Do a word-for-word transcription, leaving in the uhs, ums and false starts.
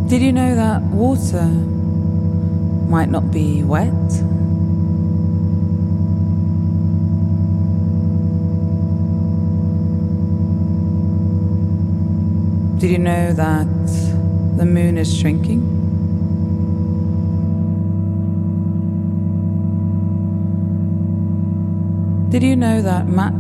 Did you know that water might not be wet? Did you know that the moon is shrinking? Did you know that match